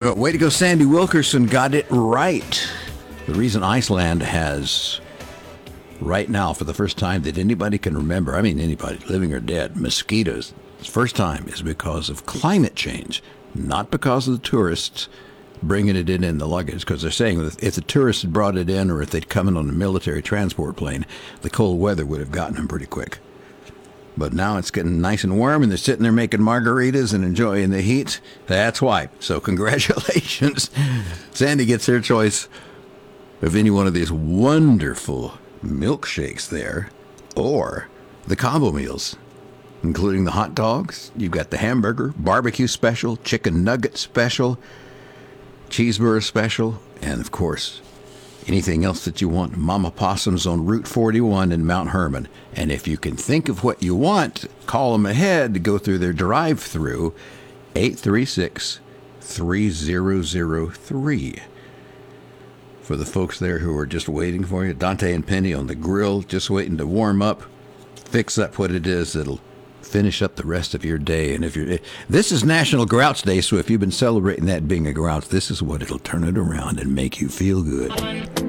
Way to go, Sandy Wilkerson got it right. The reason Iceland has, right now, for the first time that anybody can remember, I mean anybody, living or dead, mosquitoes, first time is because of climate change, not because of the tourists bringing it in the luggage, because they're saying that if the tourists had brought it in or if they'd come in on a military transport plane, the cold weather would have gotten them pretty quick. But now it's getting nice and warm, and they're sitting there making margaritas and enjoying the heat. That's why. So congratulations. Sandy gets her choice of any one of these wonderful milkshakes there, or the combo meals, including the hot dogs. You've got the hamburger, barbecue special, chicken nugget special, cheeseburger special, and of course, anything else that you want. Mama Possum's on Route 41 in Mount Hermon. And if you can think of what you want, call them ahead to go through their drive-through, 836-3003. For the folks there who are just waiting for you, Dante and Penny on the grill, just waiting to warm up, fix up what it is that'll finish up the rest of your day. And this is National Grouch Day, so if you've been celebrating that being a grouch, this is what it'll turn it around and make you feel good.